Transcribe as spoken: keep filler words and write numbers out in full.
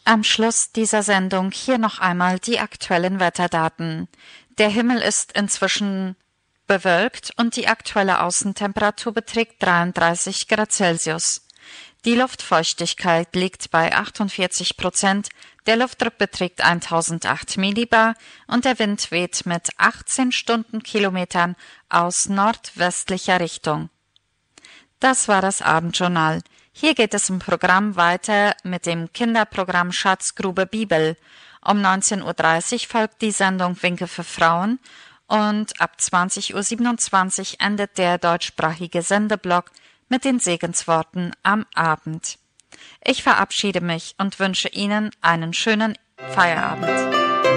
Am Schluss dieser Sendung hier noch einmal die aktuellen Wetterdaten. Der Himmel ist inzwischen bewölkt und die aktuelle Außentemperatur beträgt dreiunddreißig Grad Celsius. Die Luftfeuchtigkeit liegt bei achtundvierzig Prozent, der Luftdruck beträgt tausendacht Millibar und der Wind weht mit achtzehn Stundenkilometern aus nordwestlicher Richtung. Das war das Abendjournal. Hier geht es im Programm weiter mit dem Kinderprogramm Schatzgrube Bibel. Um neunzehn Uhr dreißig folgt die Sendung Winke für Frauen und ab zwanzig Uhr siebenundzwanzig endet der deutschsprachige Sendeblock mit den Segensworten am Abend. Ich verabschiede mich und wünsche Ihnen einen schönen Feierabend.